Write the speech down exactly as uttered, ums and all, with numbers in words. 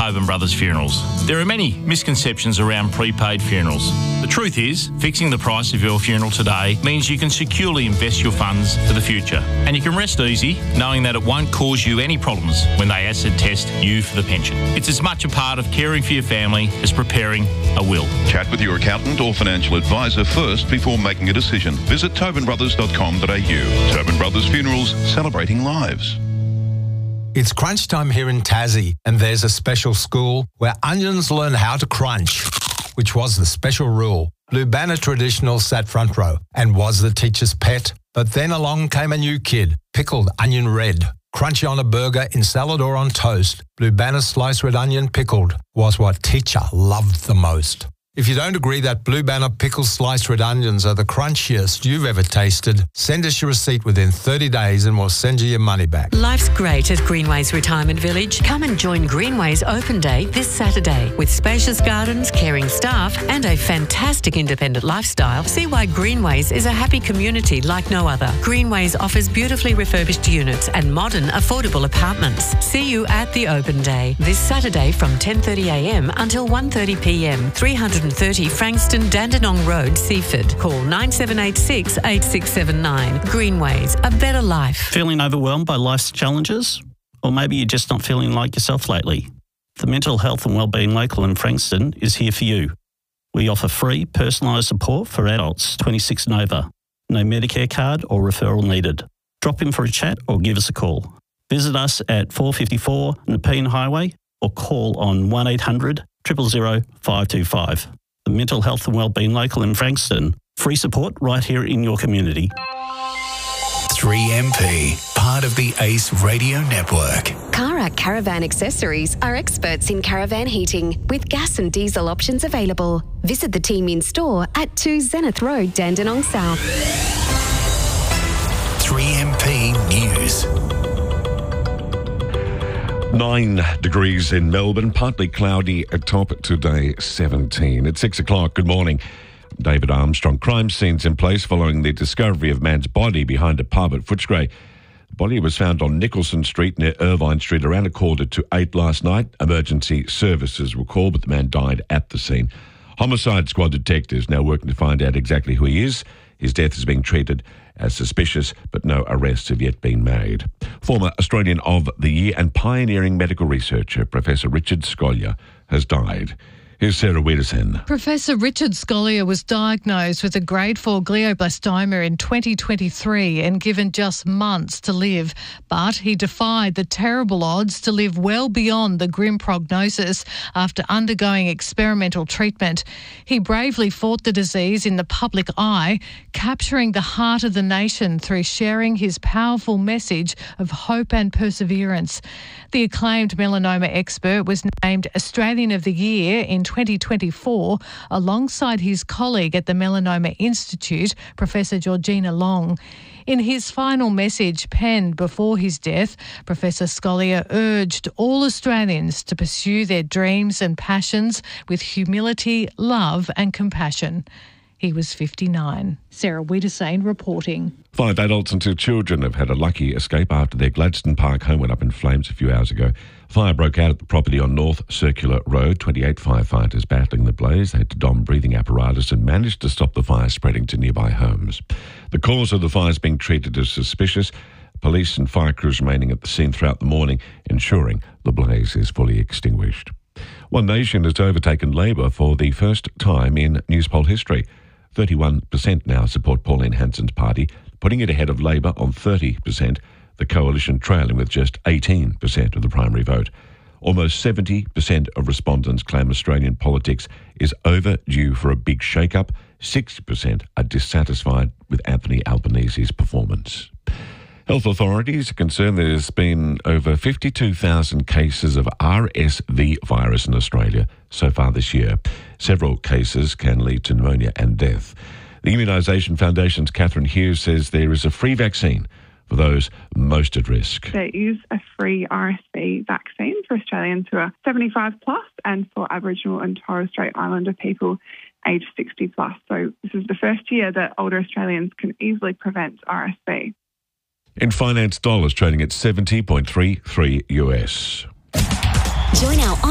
Tobin Brothers Funerals. There are many misconceptions around prepaid funerals. The truth is, fixing the price of your funeral today means you can securely invest your funds for the future. And you can rest easy knowing that it won't cause you any problems when they acid test you for the pension. It's as much a part of caring for your family as preparing a will. Chat with your accountant or financial advisor first before making a decision. Visit tobin brothers dot com dot a u. Tobin Brothers Funerals, celebrating lives. It's crunch time here in Tassie, and there's a special school where onions learn how to crunch, which was the special rule. Blue Banner Traditional sat front row and was the teacher's pet. But then along came a new kid, pickled onion red. Crunchy on a burger, in salad or on toast, Blue Banner sliced red onion pickled was what teacher loved the most. If you don't agree that Blue Banner pickled sliced red onions are the crunchiest you've ever tasted, send us your receipt within thirty days and we'll send you your money back. Life's great at Greenways Retirement Village. Come and join Greenways Open Day this Saturday. With spacious gardens, caring staff and a fantastic independent lifestyle, see why Greenways is a happy community like no other. Greenways offers beautifully refurbished units and modern, affordable apartments. See you at the Open Day this Saturday from ten thirty a m until one thirty p m, three thirty Frankston Dandenong Road, Seaford. Call nine seven eight six, eight six seven nine. Greenways, a better life. Feeling overwhelmed by life's challenges? Or maybe you're just not feeling like yourself lately? The Mental Health and Wellbeing Local in Frankston is here for you. We offer free personalised support for adults twenty-six and over. No Medicare card or referral needed. Drop in for a chat or give us a call. Visit us at four fifty-four Nepean Highway or call on one eight hundred, zero zero zero, five two five. The Mental Health and Wellbeing Local in Frankston. Free support right here in your community. three M P, part of the ACE Radio Network. Karak Caravan Accessories are experts in caravan heating with gas and diesel options available. Visit the team in store at two Zenith Road, Dandenong South. three M P News. Nine degrees in Melbourne, partly cloudy at top today, seventeen. At six o'clock, good morning. David Armstrong. Crime scenes in place following the discovery of man's body behind a pub at Footscray. The body was found on Nicholson Street near Irvine Street around a quarter to eight last night. Emergency services were called, but the man died at the scene. Homicide squad detectives now working to find out exactly who he is. His death is being treated as suspicious, but no arrests have yet been made. Former Australian of the Year and pioneering medical researcher, Professor Richard Scolyer, has died. Here's Sarah Wiedersen. Professor Richard Scolyer was diagnosed with a grade four glioblastoma in twenty twenty-three and given just months to live. But he defied the terrible odds to live well beyond the grim prognosis after undergoing experimental treatment. He bravely fought the disease in the public eye, capturing the heart of the nation through sharing his powerful message of hope and perseverance. The acclaimed melanoma expert was named Australian of the Year in twenty twenty-four alongside his colleague at the Melanoma Institute, Professor Georgina Long. In his final message penned before his death, Professor Scolyer urged all Australians to pursue their dreams and passions with humility, love and compassion. He was fifty-nine. Sarah Wiedersane reporting. Five adults and two children have had a lucky escape after their Gladstone Park home went up in flames a few hours ago. Fire broke out at the property on North Circular Road. twenty-eight firefighters battling the blaze. They had to don breathing apparatus and managed to stop the fire spreading to nearby homes. The cause of the fire is being treated as suspicious. Police and fire crews remaining at the scene throughout the morning, ensuring the blaze is fully extinguished. One Nation has overtaken Labor for the first time in Newspoll history. thirty-one percent now support Pauline Hanson's party, putting it ahead of Labor on thirty percent, the coalition trailing with just eighteen percent of the primary vote. Almost seventy percent of respondents claim Australian politics is overdue for a big shake-up. sixty percent are dissatisfied with Anthony Albanese's performance. Health authorities are concerned there's been over fifty-two thousand cases of R S V virus in Australia so far this year. Several cases can lead to pneumonia and death. The Immunisation Foundation's Catherine Hughes says there is a free vaccine for those most at risk. There is a free R S V vaccine for Australians who are seventy-five plus and for Aboriginal and Torres Strait Islander people aged sixty plus. So this is the first year that older Australians can easily prevent R S V. In finance, dollars trading at seventy point three three U S. Join our